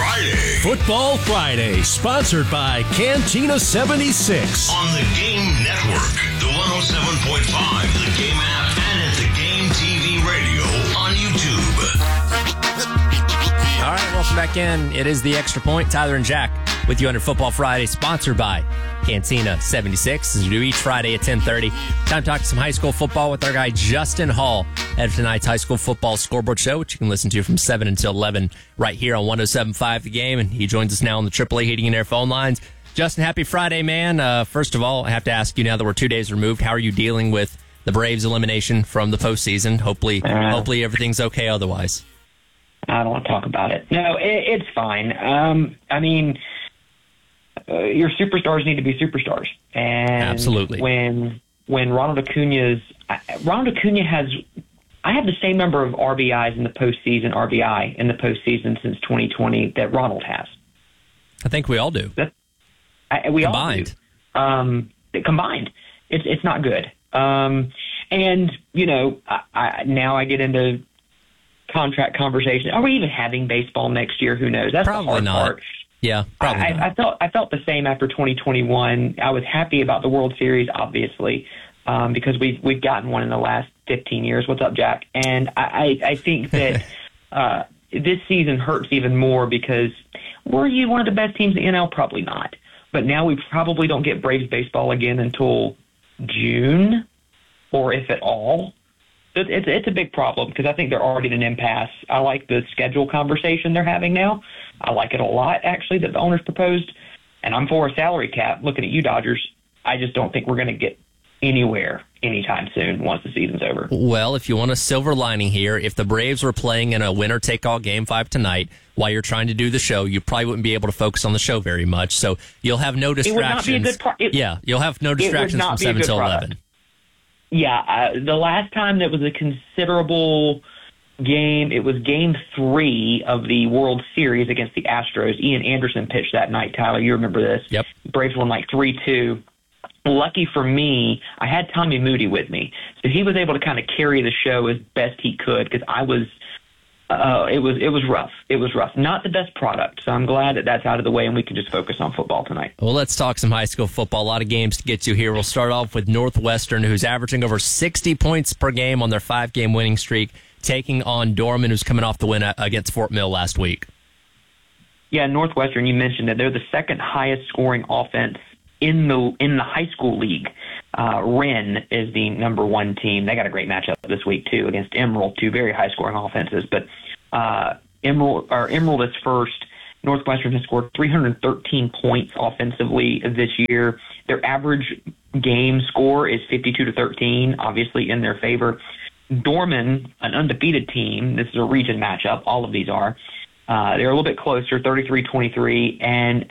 Friday. Football Friday, sponsored by Cantina 76. On the Game Network, the 107.5, the Game app, and at the Game TV radio on YouTube. All right, welcome back in. It is the Extra Point. Tyler and Jack with you under Football Friday, sponsored by Cantina 76. As we do each Friday at 10:30. Time to talk some high school football with our guy Justin Hall at tonight's high school football scoreboard show, which you can listen to from 7 until 11 right here on 107.5 The Game. And he joins us now on the AAA Heating and Air phone lines. Justin, happy Friday, man. First of all, I have to ask you, now that we're 2 days removed, how are you dealing with the Braves' elimination from the postseason? Hopefully everything's okay otherwise. I don't want to talk about it. No, it's fine. Your superstars need to be superstars. And absolutely. When Ronald Acuna has, I have the same number of RBI in the postseason since 2020 that Ronald has. I think we all do. We combined. All do. Combined. It's not good. And, now I get into contract conversation. Are we even having baseball next year? Who knows? That's probably the hard not. part. Yeah, probably not. I felt the same after 2021. I was happy about the World Series, obviously, because we've gotten one in the last 15 years. What's up, Jack? And I think that this season hurts even more because were you one of the best teams in the NL? Probably not. But now we probably don't get Braves baseball again until June, or if at all. It's a big problem because I think they're already in an impasse. I like the schedule conversation they're having now. I like it a lot, actually, that the owners proposed. And I'm for a salary cap. Looking at you, Dodgers, I just don't think we're going to get anywhere anytime soon once the season's over. Well, if you want a silver lining here, if the Braves were playing in a winner-take-all Game 5 tonight while you're trying to do the show, you probably wouldn't be able to focus on the show very much. So you'll have no distractions. It would not be a good you'll have no distractions from 7 till 11. Yeah, the last time that was a considerable game, it was Game 3 of the World Series against the Astros. Ian Anderson pitched that night, Tyler. You remember this. Yep. Braves won like 3-2. Lucky for me, I had Tommy Moody with me. So he was able to kind of carry the show as best he could because I was it was rough. It was rough. Not the best product. So I'm glad that that's out of the way and we can just focus on football tonight. Well, let's talk some high school football. A lot of games to get to here. We'll start off with Northwestern, who's averaging over 60 points per game on their 5-game winning streak, taking on Dorman, who's coming off the win against Fort Mill last week. Yeah, Northwestern, you mentioned that they're the second highest scoring offense in the high school league. Wren is the number 1 team. They got a great matchup this week too against Emerald, 2 very high scoring offenses. But Emerald is first. Northwestern has scored 313 points offensively this year. Their average game score is 52-13, obviously in their favor. Dorman, an undefeated team. This is a region matchup. All of these are. They're a little bit closer, 33-23, and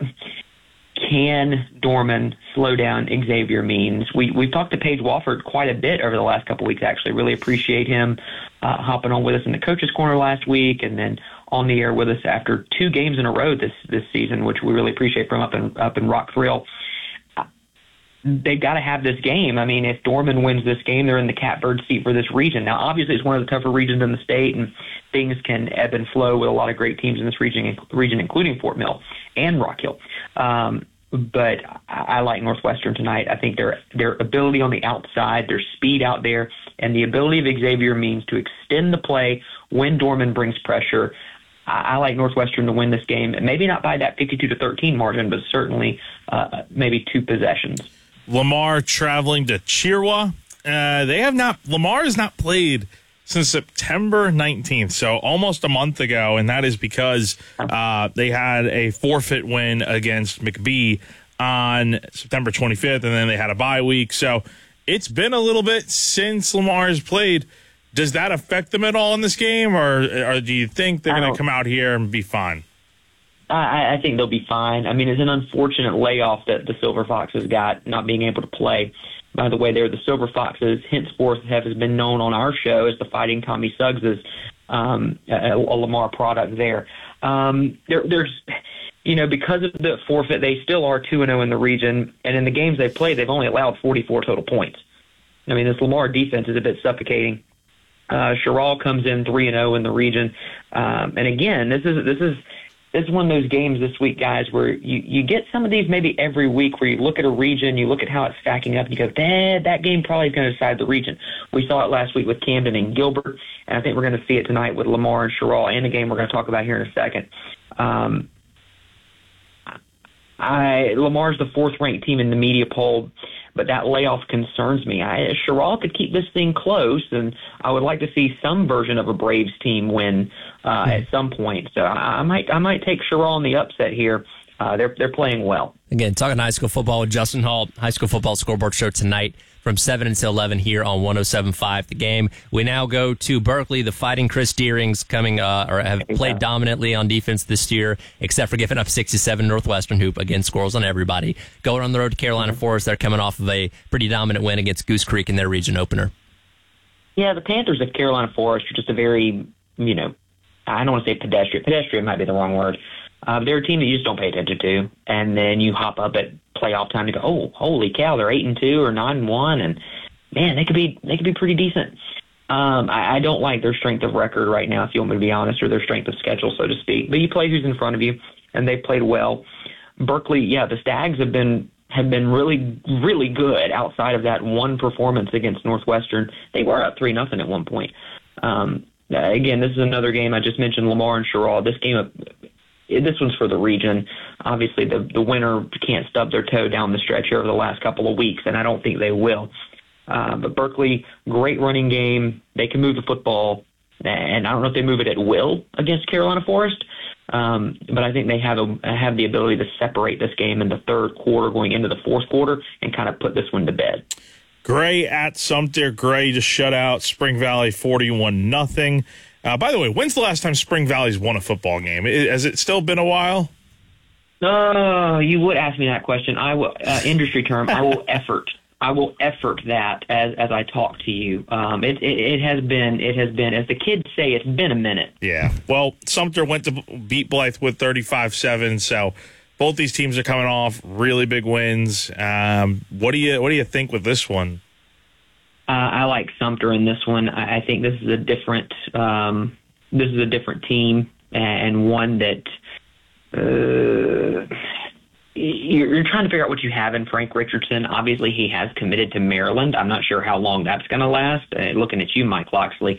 can Dorman slow down Xavier Means? We've talked to Paige Wofford quite a bit over the last couple weeks, actually. Really appreciate him hopping on with us in the Coach's Corner last week and then on the air with us after 2 games in a row this season, which we really appreciate from up in Rock Thrill. They've got to have this game. I mean, if Dorman wins this game, they're in the catbird seat for this region. Now, obviously, it's one of the tougher regions in the state, and things can ebb and flow with a lot of great teams in this region including Fort Mill and Rock Hill. But I like Northwestern tonight. I think their ability on the outside, their speed out there, and the ability of Xavier Means to extend the play when Dorman brings pressure. I like Northwestern to win this game. Maybe not by that 52-13 margin, but certainly maybe 2 possessions. Lamar traveling to Chirwa. Lamar has not played since September 19th, so almost a month ago, and that is because they had a forfeit win against McBee on September 25th, and then they had a bye week. So it's been a little bit since Lamar has played. Does that affect them at all in this game, or do you think they're going to come out here and be fine? I think they'll be fine. I mean, it's an unfortunate layoff that the Silver Foxes got, not being able to play. By the way, they're the Silver Foxes, henceforth has been known on our show as the Fighting Tommy Suggs, a Lamar product there. There's, because of the forfeit, they still are 2-0 in the region, and in the games they've played, they've only allowed 44 total points. I mean, this Lamar defense is a bit suffocating. Sherrall comes in 3-0 in the region, and again, this is this is one of those games this week, guys, where you get some of these maybe every week where you look at a region, you look at how it's stacking up, and you go, that game probably is going to decide the region. We saw it last week with Camden and Gilbert, and I think we're going to see it tonight with Lamar and Sherrall, and the game we're going to talk about here in a second. Lamar's the fourth-ranked team in the media poll, but that layoff concerns me. Sherrall could keep this thing close, and I would like to see some version of a Braves team win at some point. So I might take Sherrall in the upset here. They're playing well. Again, talking high school football with Justin Hall, High School Football Scoreboard Show tonight from 7 until 11 here on 107.5 The Game. We now go to Berkeley. The Fighting Chris Deerings have played dominantly on defense this year, except for giving up 67 Northwestern hoop. Again, scores on everybody. Going on the road to Carolina Forest, they're coming off of a pretty dominant win against Goose Creek in their region opener. Yeah, the Panthers of Carolina Forest are just a very, I don't want to say pedestrian. Pedestrian might be the wrong word. They're a team that you just don't pay attention to, and then you hop up at playoff time to go, oh, holy cow, they're 8-2 or 9-1, and man, they could be pretty decent. I don't like their strength of record right now, if you want me to be honest, or their strength of schedule, so to speak. But you play who's in front of you, and they've played well. Berkeley, yeah, the Stags have been really, really good outside of that one performance against Northwestern. They were up 3-0 at one point. Again, this is another game. I just mentioned Lamar and Sherrall. This one's for the region. Obviously, the winner can't stub their toe down the stretch here over the last couple of weeks, and I don't think they will. But Berkeley, great running game. They can move the football, and I don't know if they move it at will against Carolina Forest, but I think they have the ability to separate this game in the third quarter going into the fourth quarter and kind of put this one to bed. Gray at Sumter. Gray just shut out Spring Valley 41-0. By the way, when's the last time Spring Valley's won a football game? Has it still been a while? Oh, you would ask me that question. I will, industry term, I will effort that as I talk to you. It has been, as the kids say, it's been a minute. Yeah. Well, Sumter went to beat Blythewood 35-7, so both these teams are coming off really big wins. What do you think with this one? I like Sumter in this one. I think this is a different team, and one that you're trying to figure out what you have in Frank Richardson. Obviously, he has committed to Maryland. I'm not sure how long that's going to last. Looking at you, Mike Loxley.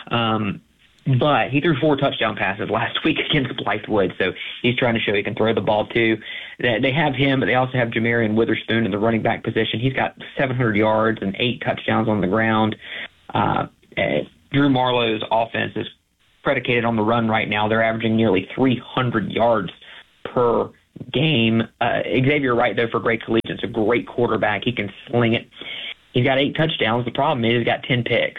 But he threw 4 touchdown passes last week against Blythewood, so he's trying to show he can throw the ball too. They have him, but they also have Jamarian Witherspoon in the running back position. He's got 700 yards and 8 touchdowns on the ground. Drew Marlowe's offense is predicated on the run right now. They're averaging nearly 300 yards per game. Xavier Wright, though, for Great Collegiate's a great quarterback. He can sling it. He's got 8 touchdowns. The problem is he's got 10 picks.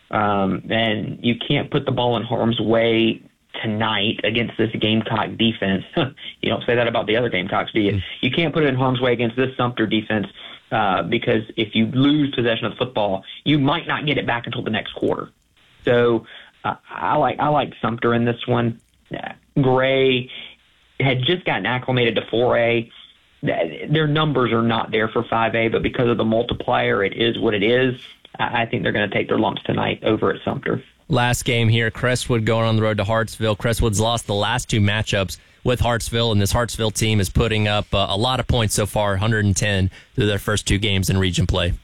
And you can't put the ball in harm's way tonight against this Gamecock defense. You don't say that about the other Gamecocks, do you? You can't put it in harm's way against this Sumter defense because if you lose possession of the football, you might not get it back until the next quarter. So I like Sumter in this one. Gray had just gotten acclimated to 4A. Their numbers are not there for 5A, but because of the multiplier, it is what it is. I think they're going to take their lumps tonight over at Sumter. Last game here, Crestwood going on the road to Hartsville. Crestwood's lost the last 2 matchups with Hartsville, and this Hartsville team is putting up a lot of points so far, 110 through their first 2 games in region play.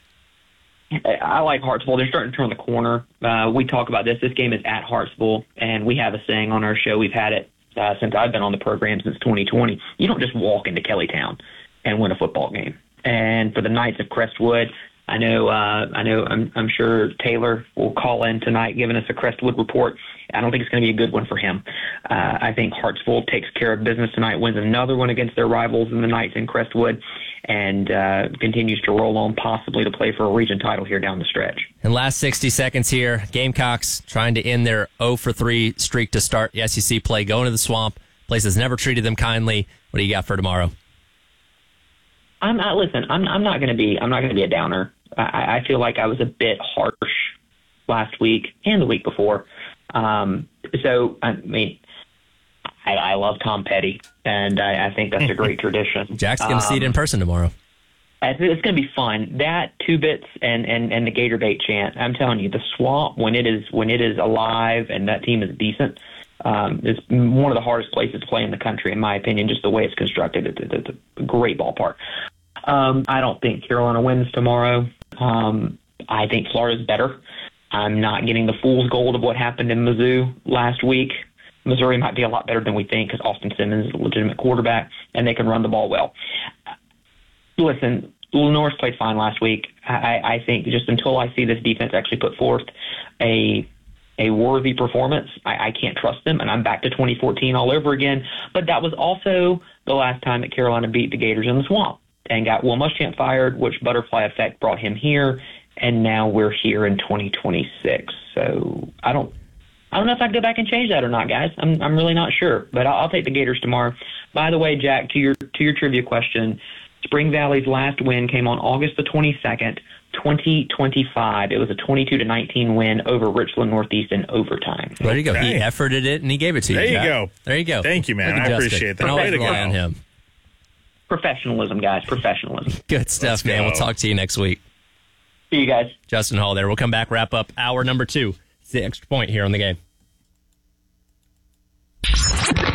I like Hartsville. They're starting to turn the corner. We talk about this. This game is at Hartsville, and we have a saying on our show. We've had it since I've been on the program since 2020. You don't just walk into Kellytown and win a football game. And for the Knights of Crestwood, I'm sure Taylor will call in tonight giving us a Crestwood report. I don't think it's going to be a good one for him. I think Hartsville takes care of business tonight, wins another one against their rivals in the Knights in Crestwood, and continues to roll on possibly to play for a region title here down the stretch. And last 60 seconds here, Gamecocks trying to end their 0-for-3 streak to start the SEC play, going to the Swamp. Place has never treated them kindly. What do you got for tomorrow? I'm not going to be a downer. I feel like I was a bit harsh last week and the week before. So, I mean, I love Tom Petty, and I think that's a great tradition. Jack's going to see it in person tomorrow. It's going to be fun. That 2 bits and the Gator Bait chant. I'm telling you, the Swamp, when it is alive and that team is decent, It's one of the hardest places to play in the country, in my opinion, just the way it's constructed. It's a great ballpark. I don't think Carolina wins tomorrow. I think Florida's better. I'm not getting the fool's gold of what happened in Mizzou last week. Missouri might be a lot better than we think because Austin Simmons is a legitimate quarterback, and they can run the ball well. Listen, North played fine last week. I think just until I see this defense actually put forth a worthy performance, I can't trust them, and I'm back to 2014 all over again. But that was also the last time that Carolina beat the Gators in the Swamp and got Will Muschamp fired, which butterfly effect brought him here, and now we're here in 2026. So I don't know if I'd go back and change that or not, guys. I'm really not sure, but I'll take the Gators tomorrow. By the way, Jack, to your trivia question, Spring Valley's last win came on August the 22nd, 2025. It was a 22-19 win over Richland Northeast in overtime. There you go. Okay. He efforted it, and he gave it to you. There you Jack. go. There you go. Thank you, man. Look at I Justin. appreciate that. Can always Way to rely go. on him. Professionalism, guys. Professionalism. Good stuff, Let's man. go. We'll talk to you next week. See you guys. Justin Hall there. We'll come back, wrap up hour number 2. It's the Extra Point here on the game.